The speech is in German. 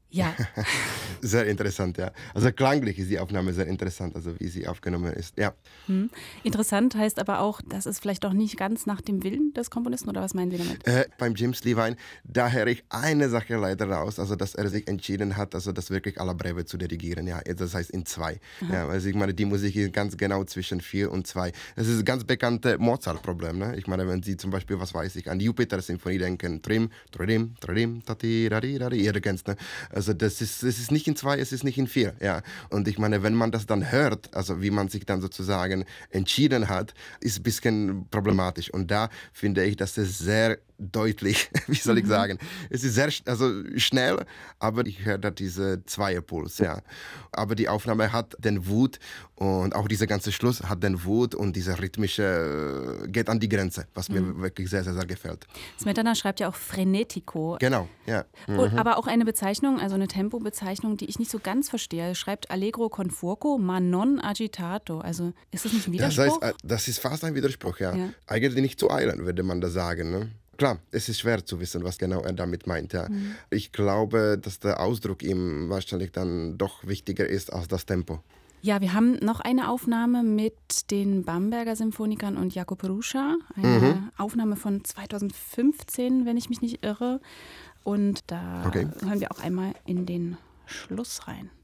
Ja. Sehr interessant, ja. Also klanglich ist die Aufnahme sehr interessant, also wie sie aufgenommen ist. Ja. Interessant heißt aber auch, das ist vielleicht doch nicht ganz nach dem Willen des Komponisten, oder was meinen Sie damit? Beim James Levine, da höre ich eine Sache leider raus, also dass er sich entschieden hat, also das wirklich alla Breve zu dirigieren, ja, das heißt in 2. Ja, also ich meine, die Musik ist ganz genau zwischen 4 und 2. Das ist ein ganz bekanntes Mozart-Problem, ne? Ich meine, wenn Sie zum Beispiel, was weiß ich, an die Jupiter-Symphonie denken, Trim, Tridim, Tridim, Tati, Radi, Radi, ihr kennt's, ne? Also das ist nicht in 2, es ist nicht in 4, ja. Und ich meine, wenn man das dann hört, also wie man sich dann sozusagen entschieden hat, ist ein bisschen problematisch. Und da finde ich, dass es sehr deutlich, wie soll ich sagen, es ist sehr schnell, aber ich höre da diese Zweierpuls, ja. Aber die Aufnahme hat den Wut und auch dieser ganze Schluss hat den Wut und dieser rhythmische geht an die Grenze, was mir wirklich sehr, sehr, sehr gefällt. Smetana schreibt ja auch Frenetico. Genau, ja. Aber auch eine Bezeichnung, also eine Tempobezeichnung, die ich nicht so ganz verstehe. Er schreibt Allegro con fuoco, ma non agitato. Also ist das nicht ein Widerspruch? Das ist fast ein Widerspruch, ja. Ja. Eigentlich nicht zu eilen, würde man da sagen, ne? Klar, es ist schwer zu wissen, was genau er damit meint. Ja. Ich glaube, dass der Ausdruck ihm wahrscheinlich dann doch wichtiger ist als das Tempo. Ja, wir haben noch eine Aufnahme mit den Bamberger Symphonikern und Jakub Ruscha. Eine Aufnahme von 2015, wenn ich mich nicht irre. Und da hören wir auch einmal in den Schluss rein.